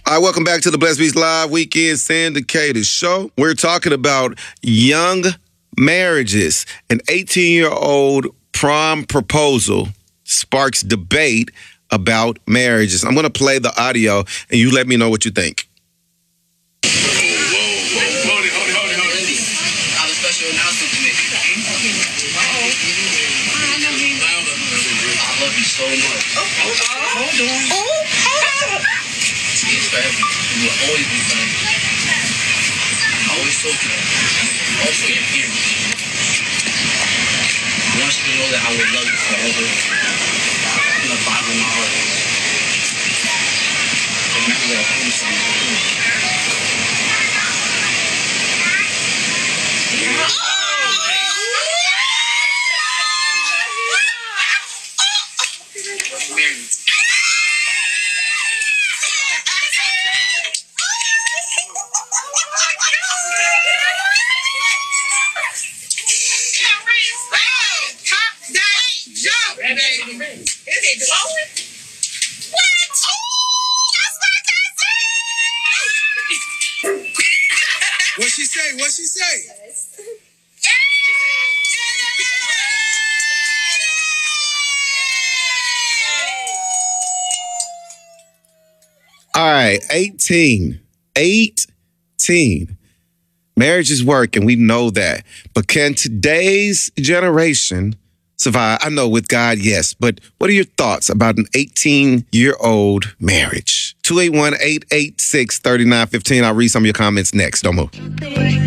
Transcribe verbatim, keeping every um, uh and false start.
All right, welcome back to the Blessed Beast Live Weekend Syndicated Show. We're talking about young marriages. An eighteen-year-old prom proposal sparks debate about marriages. I'm going to play the audio, and you let me know what you think. Whoa, whoa, whoa. Hold it, hold it, hold it, hold it. I have a special announcement to make. I love you so much. Oh, hold on. Hold on. It's forever. You will always be forever. I always told you that. Also, your parents. I want you to know that I will love you forever. From the bottom of my heart. Remember that I promised you. What she say? What she say? All right, eighteen. eighteen. Marriage is work, and we know that. But can today's generation survive? I know with God, yes. But what are your thoughts about an eighteen-year-old marriage? two eight one, eight eight six, three nine one five. I'll read some of your comments next. Don't move.